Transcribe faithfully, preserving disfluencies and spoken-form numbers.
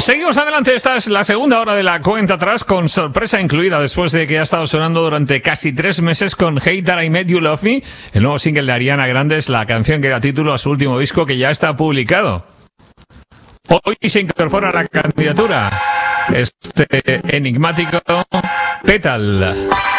Seguimos adelante, esta es la segunda hora de la cuenta atrás, con sorpresa incluida después de que ha estado sonando durante casi tres meses con Hey That I Met You Love Me. El nuevo single de Ariana Grande es la canción que da título a su último disco, que ya está publicado. Hoy se incorpora a la candidatura este enigmático Petal.